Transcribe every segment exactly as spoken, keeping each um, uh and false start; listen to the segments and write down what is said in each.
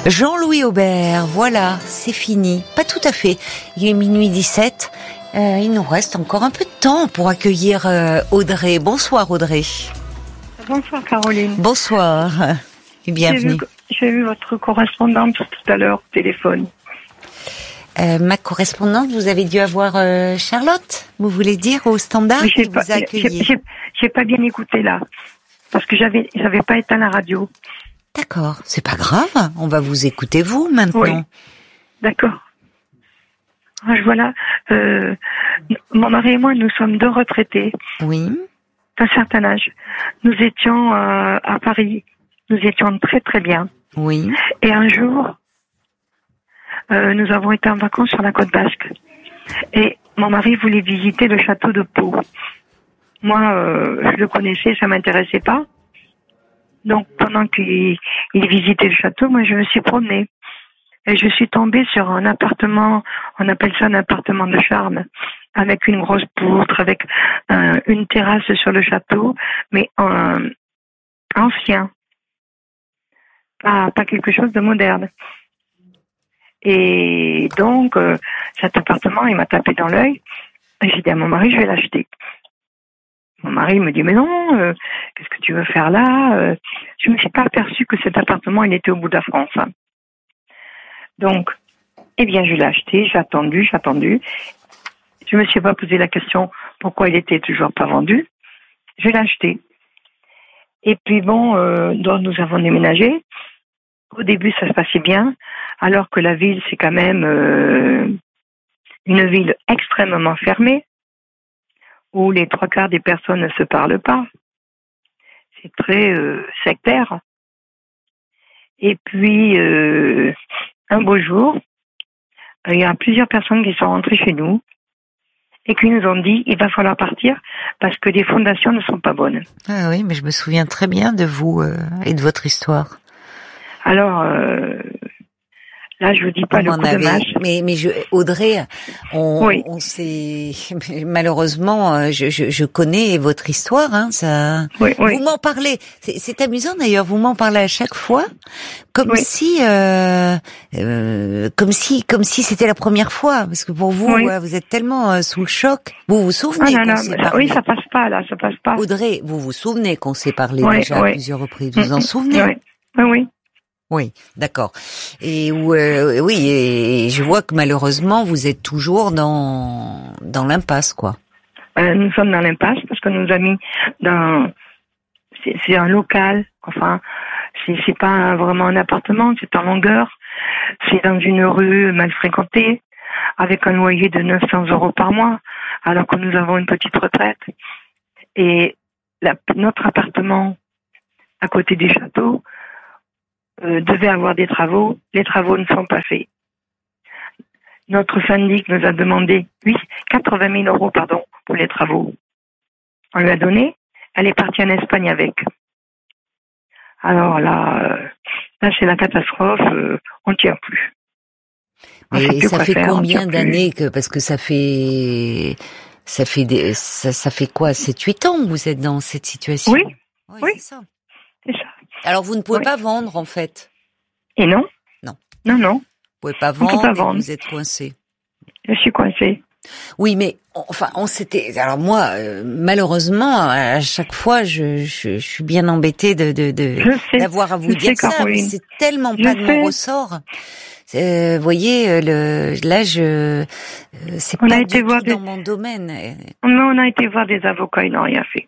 Jean-Louis Aubert, voilà, c'est fini. Pas tout à fait. Il est minuit dix-sept. Euh, il nous reste encore un peu de temps pour accueillir euh, Audrey. Bonsoir Audrey. Bonsoir Caroline. Bonsoir et bienvenue. J'ai vu, j'ai vu votre correspondante tout à l'heure au téléphone. Euh, ma correspondante, vous avez dû avoir euh, Charlotte, vous voulez dire, au standard Mais j'ai qui pas, vous a accueilli. J'ai, j'ai, j'ai pas bien écouté là, parce que j'avais, j'avais pas éteint la radio. D'accord, c'est pas grave, on va vous écouter vous maintenant. Oui, d'accord. Alors, voilà, euh, mon mari et moi, nous sommes deux retraités. Oui. D'un certain âge. Nous étions euh, à Paris, nous étions très très bien. Oui. Et un jour, euh, nous avons été en vacances sur la côte basque. Et mon mari voulait visiter le château de Pau. Moi, euh, je le connaissais, ça m'intéressait pas. Donc, pendant qu'il il visitait le château, moi, je me suis promenée. Et je suis tombée sur un appartement, on appelle ça un appartement de charme, avec une grosse poutre, avec euh, une terrasse sur le château, mais euh, ancien. Pas, pas quelque chose de moderne. Et donc, euh, cet appartement, il m'a tapé dans l'œil. Et j'ai dit à mon mari, je vais l'acheter. Mon mari me dit, mais non, euh, qu'est-ce que tu veux faire là euh, Je me suis pas aperçue que cet appartement, il était au bout de la France. Hein. Donc, eh bien, je l'ai acheté, j'ai attendu, j'ai attendu. Je me suis pas posé la question pourquoi il était toujours pas vendu. Je l'ai acheté. Et puis bon, euh, donc nous avons déménagé. Au début, ça se passait bien, alors que la ville, c'est quand même euh, une ville extrêmement fermée, où les trois quarts des personnes ne se parlent pas. C'est très euh, sectaire. Et puis, euh, un beau jour, il y a plusieurs personnes qui sont rentrées chez nous et qui nous ont dit il va falloir partir parce que les fondations ne sont pas bonnes. Ah oui, mais je me souviens très bien de vous euh, et de votre histoire. Alors, euh, là, je vous dis pas on le coup avait, de mâche. Mais, mais je, Audrey, on, oui. on s'est malheureusement, je, je, je connais votre histoire. Hein, ça. Oui, oui. Vous m'en parlez. C'est, c'est amusant d'ailleurs. Vous m'en parlez à chaque fois, comme oui. si, euh, euh, comme si, comme si c'était la première fois. Parce que pour vous, oui. ouais, vous êtes tellement euh, sous le choc. Vous vous souvenez ah, non, qu'on non, s'est mais, parlé. Oui, ça passe pas là, ça passe pas. Audrey, vous vous souvenez qu'on s'est parlé oui, déjà oui. à plusieurs reprises. Vous vous en souvenez? Oui, oui. oui. Oui, d'accord. Et où, euh, oui, et je vois que malheureusement vous êtes toujours dans dans l'impasse, quoi. Euh, nous sommes dans l'impasse parce que nous avons mis dans c'est, c'est un local, enfin c'est c'est pas vraiment un appartement, c'est en longueur, c'est dans une rue mal fréquentée avec un loyer de neuf cents euros par mois, alors que nous avons une petite retraite. Et la, notre appartement à côté du château Euh, devait avoir des travaux, les travaux ne sont pas faits. Notre syndic nous a demandé oui, quatre-vingt mille euros pardon, pour les travaux. On lui a donné, elle est partie en Espagne avec. Alors là, euh, là c'est la catastrophe, euh, on ne tient plus. On Mais ça fait faire, combien d'années que, parce que ça fait, ça fait des, ça, ça fait quoi, sept huit ans que vous êtes dans cette situation? Oui, oui, oui. c'est ça. C'est ça. Alors vous ne pouvez oui. pas vendre en fait. Et non. Non. Non, non. Vous pouvez pas on vendre, peut pas et vendre. vous êtes coincé. Je suis coincée. Oui, mais enfin, on s'était. Alors moi, euh, malheureusement, à chaque fois, je, je, je suis bien embêtée de, de, de sais, d'avoir à vous dire sais, ça, Caroline. mais c'est tellement je pas de sais. mon ressort. Euh, vous voyez, le, là, je, euh, c'est on pas a du été tout voir dans des... mon domaine. Non, on a été voir des avocats, ils n'ont rien fait.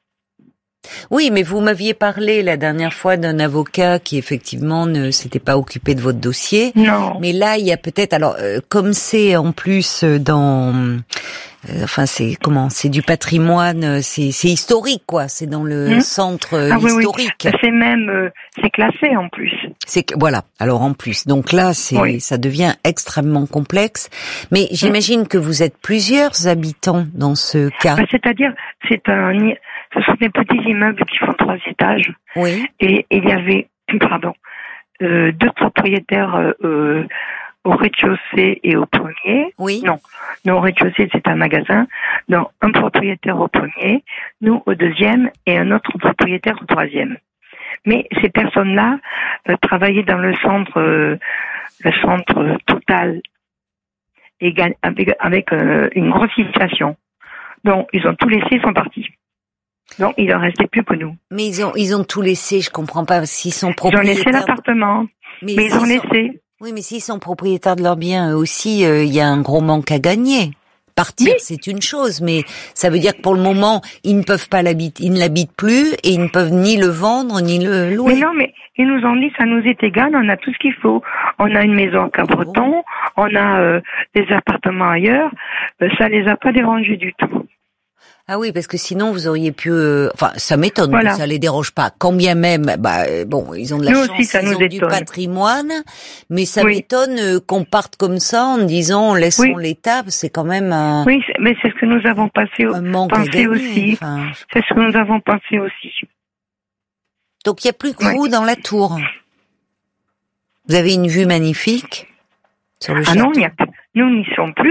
Oui, mais vous m'aviez parlé la dernière fois d'un avocat qui effectivement ne s'était pas occupé de votre dossier. Non. Mais là, il y a peut-être, alors, euh, comme c'est en plus dans, euh, enfin, c'est comment, c'est du patrimoine, c'est, c'est historique, quoi. C'est dans le mmh. centre euh, ah, oui, historique. Oui. C'est même, euh, c'est classé en plus. C'est que voilà. Alors en plus, donc là, c'est, oui. ça devient extrêmement complexe. Mais j'imagine mmh. que vous êtes plusieurs habitants dans ce cas. Bah, c'est-à-dire, c'est un, ce sont des petits immeubles qui font trois étages. Oui. Et, et il y avait, pardon, euh, deux propriétaires euh, au rez-de-chaussée et au premier. Oui. Non, non, au rez-de-chaussée, c'est un magasin. Non, un propriétaire au premier, nous au deuxième et un autre propriétaire au troisième. Mais ces personnes-là euh, travaillaient dans le centre, euh, le centre Total, et gagne, avec, avec euh, une grosse situation. Donc, ils ont tout laissé, ils sont partis. Donc, il en restait plus que nous. Mais ils ont, ils ont tout laissé, je comprends pas, s'ils sont Ils ont propriétaires. laissé l'appartement, mais, mais ils ont laissé. Sont... Oui, mais s'ils sont propriétaires de leurs biens, eux aussi, il euh, y a un gros manque à gagner. Partir, oui. C'est une chose, mais ça veut dire que pour le moment, ils ne peuvent pas l'habiter, ils ne l'habitent plus, et ils ne peuvent ni le vendre, ni le louer. Mais non, mais ils nous ont dit, ça nous est égal, on a tout ce qu'il faut. On a une maison à Cabreton, on a euh, des appartements ailleurs, euh, ça les a pas dérangés du tout. Ah oui, parce que sinon vous auriez pu... Euh, enfin, ça m'étonne, voilà. Ça les dérange pas. Quand bien même, bah bon, ils ont de la nous chance, aussi, ça ils nous ont étonne. du patrimoine, mais ça oui. m'étonne euh, qu'on parte comme ça en disant laissons oui. l'État, c'est quand même un... Oui, mais c'est ce que nous avons passé, un manque pensé gagner, aussi. Enfin, c'est ce que nous avons pensé aussi. Donc il n'y a plus que ouais. vous dans la tour. Vous avez une vue magnifique sur le ah château. non, y a, nous n'y sommes plus.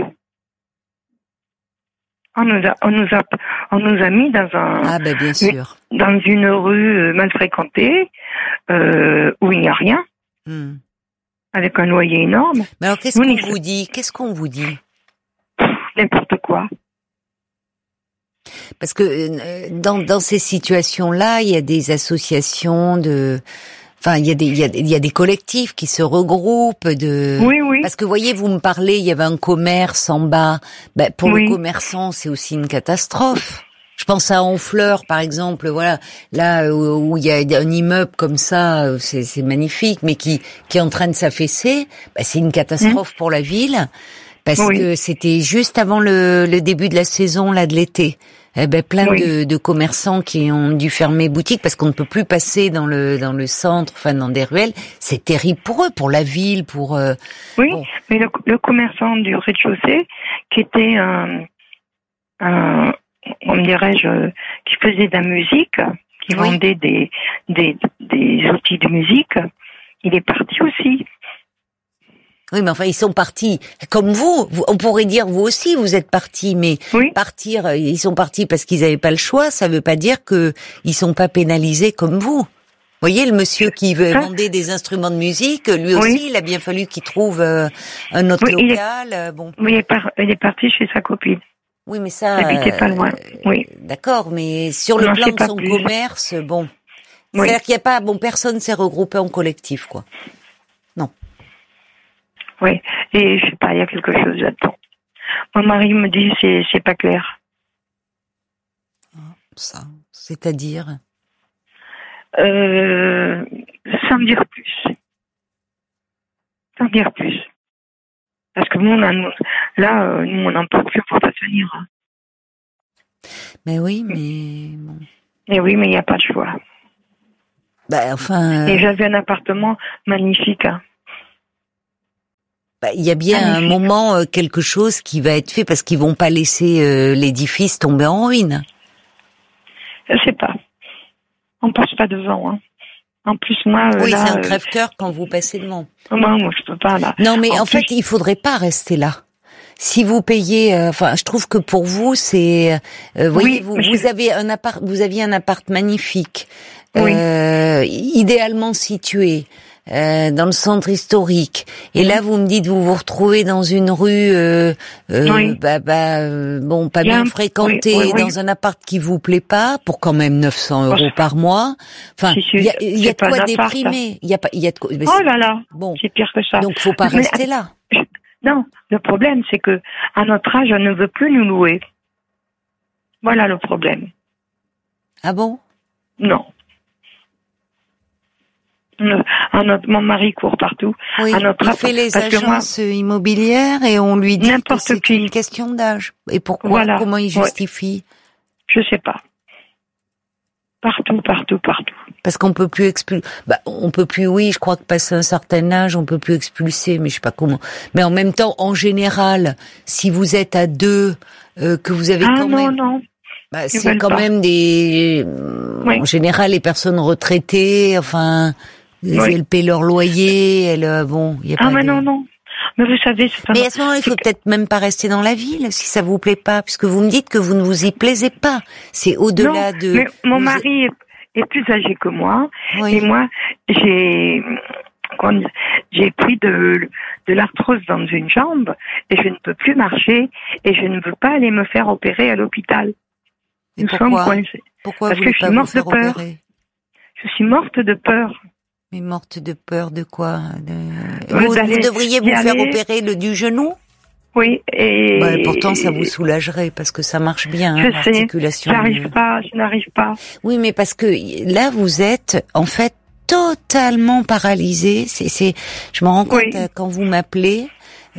On nous a, on nous a, on nous a mis dans un, ah ben bien sûr, dans une rue mal fréquentée euh, où il n'y a rien, hmm. avec un loyer énorme. Mais alors qu'est-ce nous, qu'on vous dit Qu'est-ce qu'on vous dit N'importe quoi. Parce que euh, dans dans ces situations-là, il y a des associations de. Enfin, il y a des, il y a, il y a des collectifs qui se regroupent de. Oui, oui. Parce que vous voyez, vous me parlez, il y avait un commerce en bas. Ben, pour oui. le commerçant, c'est aussi une catastrophe. Je pense à Honfleur, par exemple. Voilà, là où, où il y a un immeuble comme ça, c'est, c'est magnifique, mais qui qui est en train de s'affaisser. Ben, c'est une catastrophe mmh. pour la ville, parce oui. que c'était juste avant le, le début de la saison là de l'été. Eh ben, plein oui. de, de commerçants qui ont dû fermer boutique parce qu'on ne peut plus passer dans le dans le centre, enfin dans des ruelles. C'est terrible pour eux, pour la ville, pour. Euh, oui, bon. mais le, le commerçant du rez-de-chaussée, qui était un, un on dirais-je, qui faisait de la musique, qui oui. vendait des, des des outils de musique, il est parti aussi. Oui, mais enfin, ils sont partis comme vous. On pourrait dire vous aussi, vous êtes partis, mais oui. partir, ils sont partis parce qu'ils n'avaient pas le choix. Ça ne veut pas dire que ils sont pas pénalisés comme vous. Vous voyez, le monsieur qui vendait des instruments de musique, lui aussi, oui. il a bien fallu qu'il trouve euh, un autre oui, local. Il est, bon. Oui, il est, par, il est parti chez sa copine. Oui, mais ça. Il habitait pas loin. Oui. D'accord, mais sur le non, plan de son plus. commerce, bon. Oui. C'est-à-dire qu'il n'y a pas, bon, personne s'est regroupé en collectif, quoi. Non. Oui, et je sais pas, il y a quelque chose là-dedans. Mon mari me dit c'est c'est pas clair. Ça, c'est-à-dire euh, sans me dire plus. Sans me dire plus. Parce que nous, on a, là, nous, on n'en peut plus, on ne peut pas tenir. Mais oui, mais bon. Mais oui, mais il n'y a pas de choix. Ben, enfin. Et j'avais un appartement magnifique. Hein. Il y a bien à un moment euh, quelque chose qui va être fait parce qu'ils vont pas laisser euh, l'édifice tomber en ruine. Je sais pas. On passe pas devant. Hein. En plus, moi, euh, oui, là, c'est un euh... crève-cœur quand vous passez devant. Non, moi, je peux pas là. Non, mais en, en fait, plus... il faudrait pas rester là. Si vous payez, euh, enfin, je trouve que pour vous, c'est, euh, voyez, oui, vous, je... vous avez un appart, vous aviez un appart magnifique, oui. euh, idéalement situé. Euh, dans le centre historique. Et là, vous me dites, vous vous retrouvez dans une rue, euh, euh, oui. bah, bah, euh, bon, pas bien, bien fréquentée, oui, oui, dans un appart qui vous plaît pas, pour quand même neuf cents euros par mois. Enfin, il y a, y a de quoi déprimer. Il y a pas, il y a de quoi. Oh là là. Bon. C'est pire que ça. Donc, faut pas mais, rester là. Non. Le problème, c'est que, à notre âge, on ne veut plus nous louer. Voilà le problème. Ah bon? Non. À notre, mon mari court partout. Oui, à notre il fait les agences moi, immobilières et on lui dit que c'est qui. une question d'âge. Et pourquoi? Voilà. Comment il justifie? Ouais. Je sais pas. Partout, partout, partout. Parce qu'on peut plus expulser. Bah, on peut plus. Oui, je crois que passé un certain âge, on peut plus expulser, mais je sais pas comment. Mais en même temps, en général, si vous êtes à deux, euh, que vous avez ah, quand non, même. non. Bah, c'est quand pas. même des. Oui. En général, les personnes retraitées, enfin. Oui. Elles paient leur loyer, elles, bon, il y a ah, pas mais de... non, non. Mais vous savez, c'est pas... Mais à ce moment-là, il faut peut-être même pas rester dans la ville, si ça vous plaît pas, puisque vous me dites que vous ne vous y plaisez pas. C'est au-delà non, de... mais mon vous... mari est plus âgé que moi. Oui. Et moi, j'ai, comment dire, j'ai pris de, de l'arthrose dans une jambe et je ne peux plus marcher et je ne veux pas aller me faire opérer à l'hôpital. Et Nous pourquoi sommes coincés. Pourquoi Parce vous que voulez je pas suis vous morte de faire peur. opérer? Je suis morte de peur. Mais morte de peur de quoi? de... Euh, vous, d'aller- vous devriez vous d'y faire aller. opérer le du genou? Oui, et... Bah, pourtant, ça vous soulagerait parce que ça marche bien, hein, Je sais, l'articulation. j'arrive pas, je n'arrive pas. Oui, mais parce que là, vous êtes en fait totalement paralysé. C'est, c'est, je me rends compte Oui. euh, quand vous m'appelez,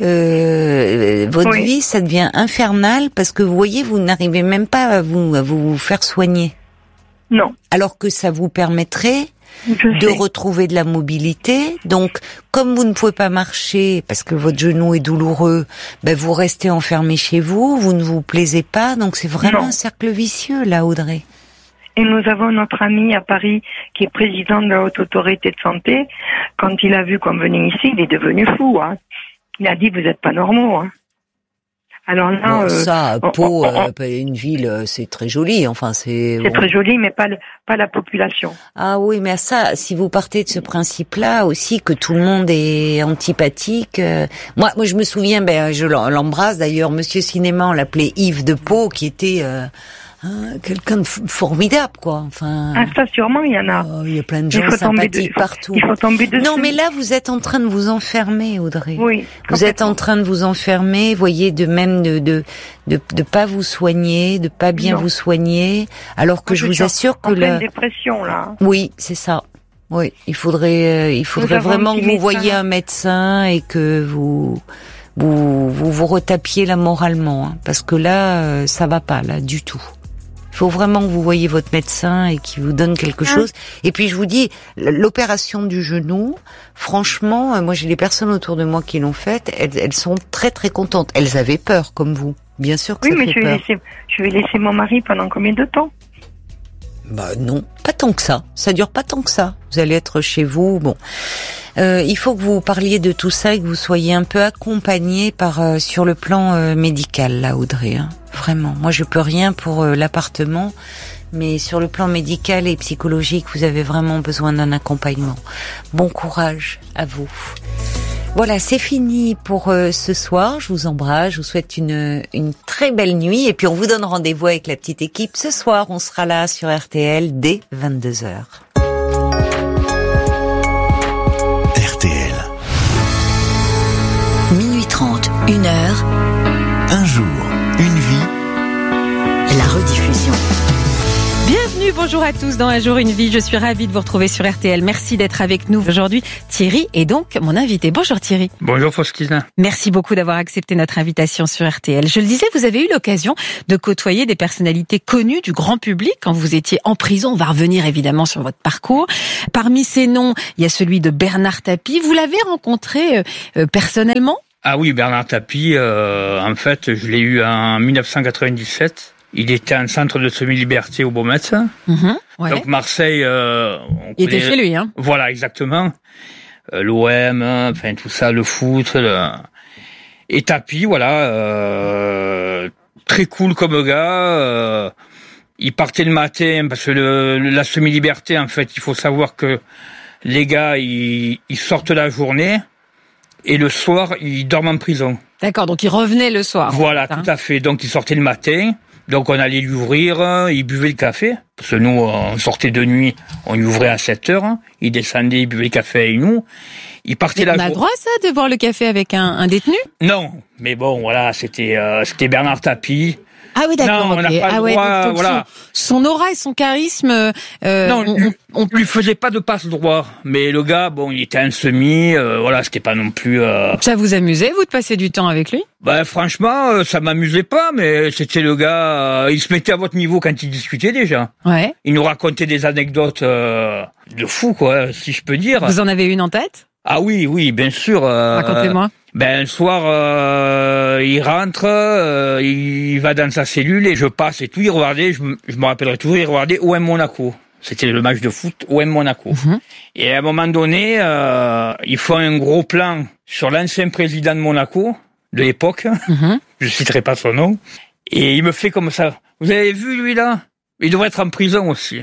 euh, votre Oui. vie, ça devient infernal parce que vous voyez, vous n'arrivez même pas à vous, à vous faire soigner. Non, Alors que ça vous permettrait je de sais. retrouver de la mobilité. Donc, comme vous ne pouvez pas marcher parce que votre genou est douloureux, ben vous restez enfermé chez vous, vous ne vous plaisez pas. Donc, c'est vraiment Non. un cercle vicieux, là, Audrey. Et nous avons notre ami à Paris qui est président de la Haute Autorité de Santé. Quand il a vu qu'on venait ici, il est devenu fou. Hein. Il a dit, vous n'êtes pas normaux. Hein. Alors là, Bon, euh, ça, on- Pau, on- on- euh, une ville, euh, c'est très joli. Enfin, c'est. c'est bon. très joli, mais pas, le- pas la population. Ah oui, mais ça, si vous partez de ce principe-là aussi, que tout le monde est antipathique. euh, Moi, moi, je me souviens, ben, je l'em- l'embrasse d'ailleurs. Monsieur Cinéma, on l'appelait Yves de Pau, qui était euh, hein, quelqu'un de f- formidable, quoi. Enfin. Ah, ça, sûrement, il y en a. oh, il y a plein de Il gens faut tomber sympathiques de- partout. Il faut tomber dessus. Non, mais là, vous êtes en train de vous enfermer, Audrey. Oui. Vous êtes en complètement. train de vous enfermer, voyez, de même de de de, de pas vous soigner, de pas bien Non. vous soigner, alors que Moi, je vous suis assure que en pleine le dépression, là. oui, c'est ça. Oui, il faudrait euh, il faudrait avons un vraiment petit que vous médecin. voyiez un médecin et que vous vous vous, vous retapiez là moralement, hein, parce que là euh, ça va pas là du tout. Il faut vraiment que vous voyiez votre médecin et qu'il vous donne quelque Ah. chose. Et puis je vous dis, l'opération du genou, franchement, euh, moi j'ai des personnes autour de moi qui l'ont faite, elles, elles sont très très contentes. Elles avaient peur comme vous, bien sûr que Oui, ça mais fait je vais, peur. laisser, je vais laisser mon mari pendant combien de temps? Bah non, pas tant que ça. Ça dure pas tant que ça. Vous allez être chez vous, bon. Euh, il faut que vous parliez de tout ça et que vous soyez un peu accompagné par euh, sur le plan euh, médical, là, Audrey. Hein. Vraiment. Moi, je peux rien pour euh, l'appartement, mais sur le plan médical et psychologique, vous avez vraiment besoin d'un accompagnement. Bon courage à vous. Voilà, c'est fini pour euh, ce soir. Je vous embrasse, je vous souhaite une une très belle nuit et puis on vous donne rendez-vous avec la petite équipe. Ce soir, on sera là sur R T L dès vingt-deux heures. R T L. Minuit trente, une heure, Un jour, une vie. la rediffusion. Bienvenue, bonjour à tous dans Un jour une vie. Je suis ravie de vous retrouver sur R T L. Merci d'être avec nous aujourd'hui. Thierry est donc mon invité. Bonjour Thierry. Bonjour Faustina. Merci beaucoup d'avoir accepté notre invitation sur R T L. Je le disais, vous avez eu l'occasion de côtoyer des personnalités connues du grand public quand vous étiez en prison. On va revenir évidemment sur votre parcours. Parmi ces noms, il y a celui de Bernard Tapie. Vous l'avez rencontré euh, euh, personnellement ? Ah oui, Bernard Tapie, euh, en fait, je l'ai eu en mille neuf cent quatre-vingt-dix-sept. Il était en centre de semi-liberté au Beaumetz. Mmh, ouais. Donc Marseille... Euh, on Il était connaît- chez lui, hein. Voilà, exactement. Euh, L'O M, enfin tout ça, le foot. Le... Et Tapie, voilà, euh, très cool comme gars. Euh, il partait le matin, parce que le, la semi-liberté, en fait, il faut savoir que les gars, ils, ils sortent la journée et le soir, ils dorment en prison. D'accord, donc il revenait le soir. Voilà, en fait, hein. tout à fait. Donc, il sortait le matin. Donc, on allait lui ouvrir. Il buvait le café. Parce que nous, on sortait de nuit. On lui ouvrait à sept heures. Il descendait, il buvait le café avec nous. Il partait Mais la on a le jour- droit, ça, de boire le café avec un, un détenu ? Non. Mais bon, voilà, c'était, euh, c'était Bernard Tapie. Ah oui, d'accord. Non, on n'a ok. pas le ah ouais, droit, donc voilà. Son, son aura et son charisme. Euh, non, on- on, on lui faisait pas de passe droit. Mais le gars, bon, il était un semi. Euh, voilà, c'était pas non plus... Euh... Ça vous amusait, vous, de passer du temps avec lui ? Ben, franchement, euh, ça m'amusait pas, mais c'était le gars... euh, il se mettait à votre niveau quand il discutait déjà. Ouais. Il nous racontait des anecdotes euh, de fou, quoi, si je peux dire. Vous en avez une en tête ? Ah oui, oui, bien sûr. Euh, Racontez-moi. Ben, un soir, euh, il rentre, euh, il va dans sa cellule et je passe et tout. Il regardait, je, me- je me rappellerai toujours, il regardait O M Monaco. C'était le match de foot O M Monaco. Mhm. Et à un moment donné, euh, ils font un gros plan sur l'ancien président de Monaco de l'époque. Mhm. Je citerai pas son nom. Et il me fait comme ça. Vous avez vu lui là ? Il devrait être en prison aussi.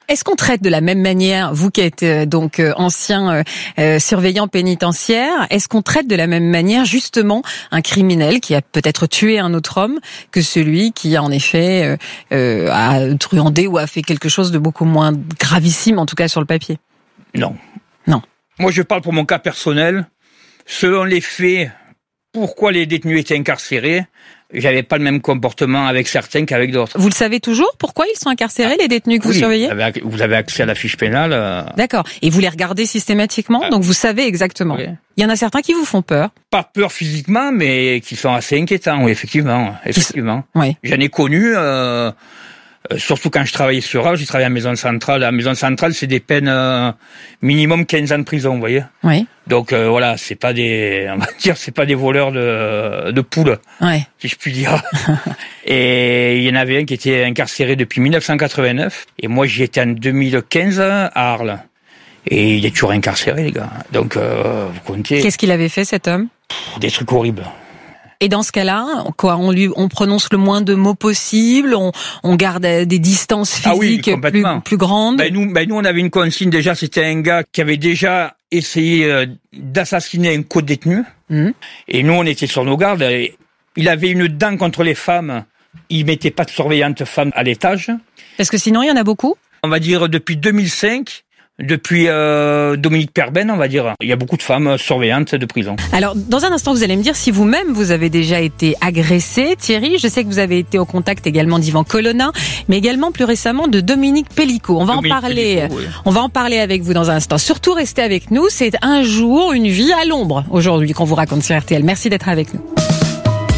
est-ce qu'on traite de la même manière, vous qui êtes euh, donc euh, ancien euh, euh, surveillant pénitentiaire, est-ce qu'on traite de la même manière justement un criminel qui a peut-être tué un autre homme que celui qui en effet euh, euh, a truandé ou a fait quelque chose de beaucoup moins gravissime, en tout cas sur le papier? Non. Non. Moi, je parle pour mon cas personnel. Selon les faits, pourquoi les détenus étaient incarcérés, j'avais pas le même comportement avec certains qu'avec d'autres. Vous le savez toujours? Pourquoi ils sont incarcérés, les détenus que oui, vous surveillez? Vous avez, vous avez accès à la fiche pénale. Euh... D'accord. Et vous les regardez systématiquement, Ah. donc vous savez exactement. Oui. Il y en a certains qui vous font peur. Pas peur physiquement, mais qui sont assez inquiétants, oui, effectivement. effectivement. Oui. J'en ai connu, euh, euh, surtout quand je travaillais sur Arles, j'ai travaillé à la maison centrale. La maison centrale, c'est des peines euh, minimum quinze ans de prison, vous voyez. Oui. Donc euh, voilà, c'est pas des, on va dire, c'est pas des voleurs de, de poules, Ouais. si je puis dire. Et il y en avait un qui était incarcéré depuis mille neuf cent quatre-vingt-neuf, et moi j'y étais en deux mille quinze à Arles. Et il est toujours incarcéré, les gars. Donc euh, vous comptez. Qu'est-ce qu'il avait fait, cet homme? Des trucs horribles. Et dans ce cas-là, quoi, on lui, on prononce le moins de mots possible, on, on garde des distances Ah oui, physiques plus, complètement. plus grandes. Ben nous, ben nous, on avait une consigne déjà. C'était un gars qui avait déjà essayé euh, d'assassiner un co-détenu. Mmh. Et nous, on était sur nos gardes. Et il avait une dent contre les femmes. Il mettait pas de surveillante femme à l'étage. Parce que sinon, il y en a beaucoup. On va dire depuis deux mille cinq. Depuis euh, Dominique Perben, on va dire, il y a beaucoup de femmes surveillantes de prison. Alors, dans un instant, vous allez me dire si vous-même, vous avez déjà été agressé. Thierry, je sais que vous avez été au contact également d'Yvan Colonna, mais également plus récemment de Dominique Pellicot. On va Dominique en parler, Pellicot, oui. on va en parler avec vous dans un instant. Surtout, restez avec nous. C'est un jour, une vie à l'ombre aujourd'hui qu'on vous raconte sur R T L. Merci d'être avec nous.